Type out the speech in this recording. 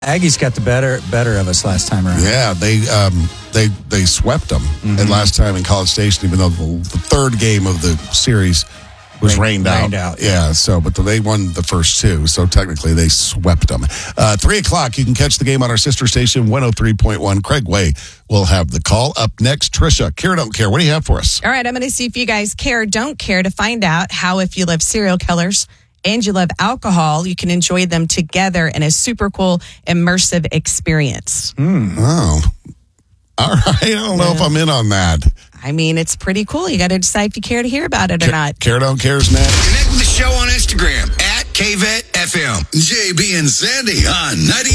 Aggies got the better of us last time around. Yeah, they swept them and last time in College Station, even though the third game of the series was rained out. Yeah, but they won the first two, so technically they swept them. 3 o'clock, you can catch the game on our sister station, 103.1. Craig Way will have the call. Up next, Trisha, Care or Don't Care. What do you have for us? All right, I'm going to see if you guys care or don't care to find out how, if you love serial killers and you love alcohol, you can enjoy them together in a super cool, immersive experience. Oh, all right. I don't know if I'm in on that. I mean, it's pretty cool. You got to decide if you care to hear about it or not. Care or Don't Care's next. Connect with the show on Instagram at KVET FM. JB and Sandy on 90.